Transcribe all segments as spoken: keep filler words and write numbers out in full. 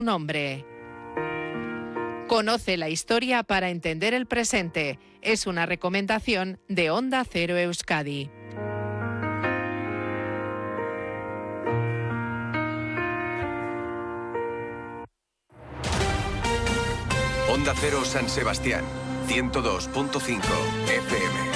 Nombre. Conoce la historia para entender el presente. Es una recomendación de Onda Cero Euskadi. Onda Cero San Sebastián, ciento dos punto cinco F M.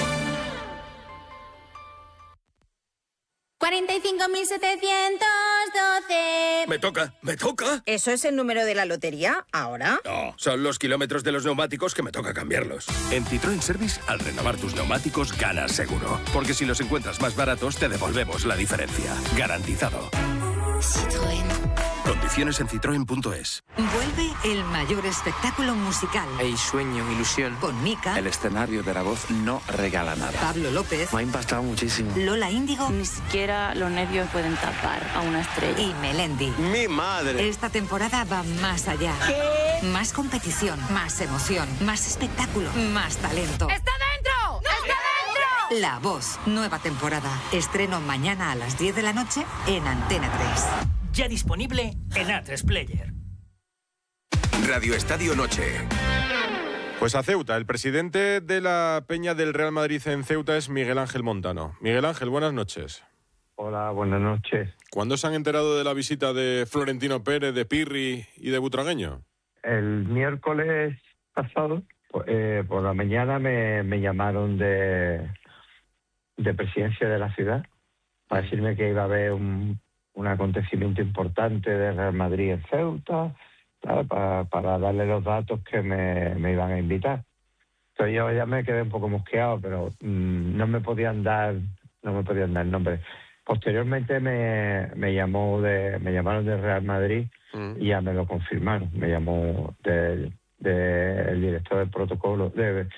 cuarenta y cinco mil setecientos doce. Me toca, me toca. ¿Eso es el número de la lotería ahora? No, son los kilómetros de los neumáticos que me toca cambiarlos. En Citroën Service, al renovar tus neumáticos, ganas seguro. Porque si los encuentras más baratos, te devolvemos la diferencia. Garantizado. Citroën. Condiciones en citroen punto es. Vuelve el mayor espectáculo musical. Hay sueño, ilusión. Con Mika. El escenario de la voz no regala nada. Pablo López. Me ha impactado muchísimo. Lola Índigo. Ni siquiera los nervios pueden tapar a una estrella. Y Melendi. ¡Mi madre! Esta temporada va más allá. ¿Qué? Más competición, más emoción, más espectáculo, más talento. ¡Está dentro! ¡Está dentro! La Voz, nueva temporada. Estreno mañana a las diez de la noche en Antena tres. Ya disponible en A tres Player. Radio Estadio Noche. Pues a Ceuta, el presidente de la Peña del Real Madrid en Ceuta es Miguel Ángel Montano. Miguel Ángel, buenas noches. Hola, buenas noches. ¿Cuándo se han enterado de la visita de Florentino Pérez, de Pirri y de Butragueño? El miércoles pasado, eh, por la mañana, me, me llamaron de, de presidencia de la ciudad para decirme que iba a haber un... un acontecimiento importante de Real Madrid en Ceuta, ¿sabes? Para, para darle los datos que me, me iban a invitar. Entonces yo ya me quedé un poco mosqueado, pero mmm, no me podían dar, no me podían dar nombre. Posteriormente me, me llamó de, me llamaron de Real Madrid mm. y ya me lo confirmaron. Me llamó del de, el director del protocolo de,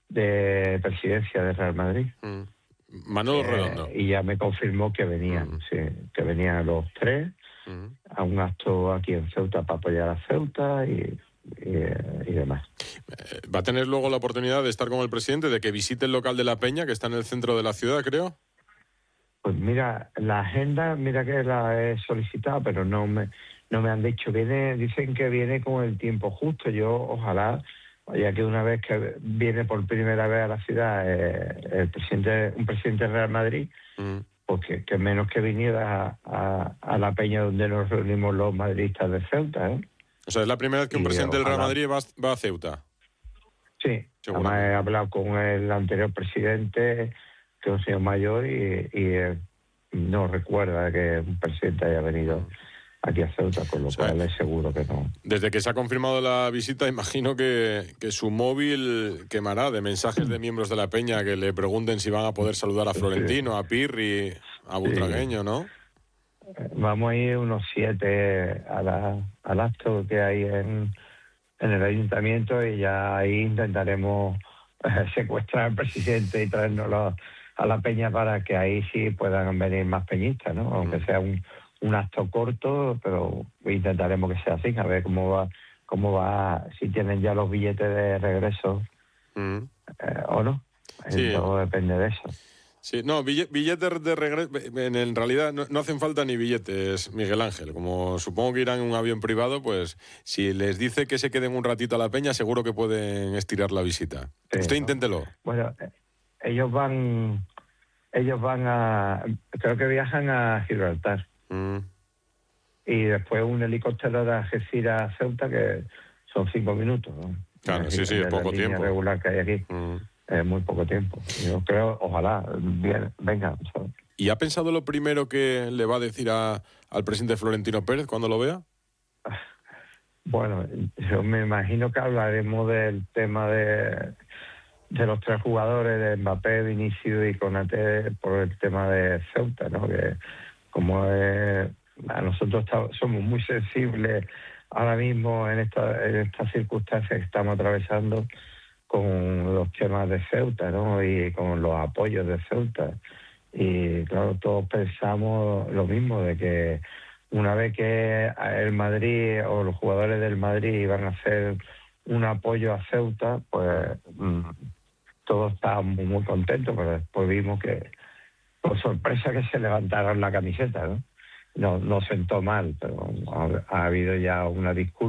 de presidencia de Real Madrid. Mm. Manolo Redondo. Eh, y ya me confirmó que venían, uh-huh. sí, que venían los tres uh-huh. a un acto aquí en Ceuta para apoyar a Ceuta y, y, y demás. ¿Va a tener luego la oportunidad de estar con el presidente, de que visite el local de La Peña, que está en el centro de la ciudad, creo? Pues mira, la agenda, mira que la he solicitado, pero no me, no me han dicho. Viene, dicen que viene con el tiempo justo. Yo ojalá... ya que una vez que viene por primera vez a la ciudad eh, el presidente, un presidente del Real Madrid, mm. pues que, que menos que viniera a, a, a la Peña donde nos reunimos los madridistas de Ceuta. ¿eh? O sea, es la primera vez que un y presidente ojalá. del Real Madrid va, va a Ceuta. Sí, además he hablado con el anterior presidente, que es un señor mayor, y, y eh, no recuerda que un presidente haya venido... Mm. aquí a Ceuta, con lo o sea, cual es seguro que no. Desde que se ha confirmado la visita, imagino que, que su móvil quemará de mensajes de miembros de la Peña que le pregunten si van a poder saludar a Florentino, a Pirri, a Butragueño, sí. ¿no? Vamos a ir unos siete a la, al acto que hay en, en el ayuntamiento y ya ahí intentaremos eh, secuestrar al presidente y traérnoslo a la Peña para que ahí sí puedan venir más peñistas, ¿no? Aunque sea un... un acto corto, pero intentaremos que sea así, a ver cómo va, cómo va, si tienen ya los billetes de regreso mm. eh, o no. Sí. Todo depende de eso. Sí, no, billetes de regreso, en realidad no, no hacen falta ni billetes, Miguel Ángel. Como supongo que irán en un avión privado, pues si les dice que se queden un ratito a la Peña, seguro que pueden estirar la visita. Sí, Usted ¿no? inténtelo. Bueno, ellos van, ellos van a, creo que viajan a Gibraltar. Mm. Y después un helicóptero de Algeciras a Ceuta, que son cinco minutos, ¿no? Claro, sí, sí, es poco tiempo. Regular que hay aquí, mm. es muy poco tiempo. Yo creo, ojalá, bien, venga. ¿sabes? ¿Y ha pensado lo primero que le va a decir a, al presidente Florentino Pérez cuando lo vea? Bueno, yo me imagino que hablaremos del tema de, de los tres jugadores, de Mbappé, Vinicius y Konaté, por el tema de Ceuta, ¿no? Que como es, a nosotros estamos, somos muy sensibles ahora mismo en esta en estas circunstancias que estamos atravesando con los temas de Ceuta, ¿no? Y con los apoyos de Ceuta. Y claro, todos pensamos lo mismo, de que una vez que el Madrid o los jugadores del Madrid van a hacer un apoyo a Ceuta, pues mmm, todos estábamos muy contentos, pero después vimos que por sorpresa que se levantaron la camiseta, ¿no? No, no sentó mal, pero ha, ha habido ya una disculpa